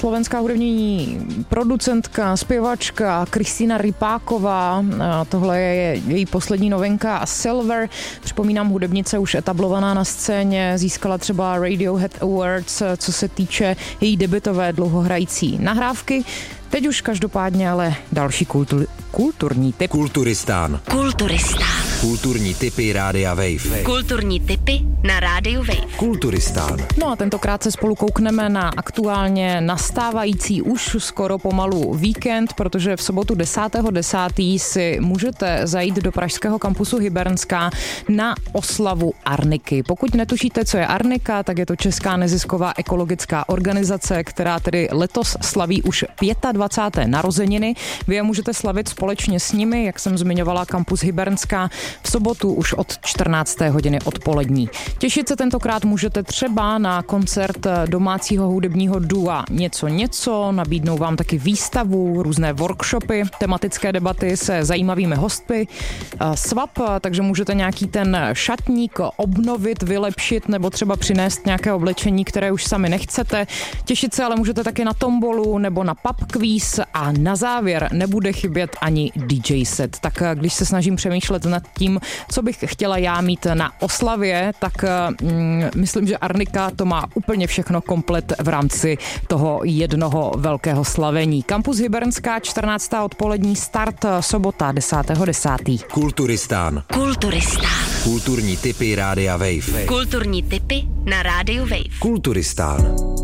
slovenská hudební producentka, zpěvačka Kristýna Rypáková. Tohle je její poslední novinka Silver. Připomínám, hudebnice už etablovaná na scéně, získala třeba Radiohead Awards, co se týče její debutové dlouhohrající nahrávky. Teď už každopádně ale další kulturní tip. Kulturistán. Kulturní tipy Rádia Wave. Kulturní tipy na Rádiu Wave. Kulturistán. No a tentokrát se spolu koukneme na aktuálně nastávající už skoro pomalu víkend, protože v sobotu 10.10. si můžete zajít do pražského kampusu Hybernská na oslavu Arniky. Pokud netušíte, co je Arnika, tak je to česká nezisková ekologická organizace, která tedy letos slaví už 25. narozeniny. Vy je můžete slavit společně s nimi, jak jsem zmiňovala, kampus Hybernská v sobotu už od 14. hodiny odpolední. Těšit se tentokrát můžete třeba na koncert domácího hudebního dua Něco, nabídnou vám taky výstavu, různé workshopy, tematické debaty se zajímavými hosty, swap, takže můžete nějaký ten šatník obnovit, vylepšit nebo třeba přinést nějaké oblečení, které už sami nechcete. Těšit se ale můžete taky na tombolu nebo na pub quiz a na závěr nebude chybět ani DJ set. Tak když se snažím přemýšlet nad tím, co bych chtěla já mít na oslavě, tak myslím, že Arnika to má úplně všechno komplet v rámci toho jednoho velkého slavení. Kampus Hybernská, 14. odpolední, start sobota 10.10. Kulturistán. Kulturní tipy Rádia Wave. Kulturní tipy na Rádiu Wave. Kulturistán.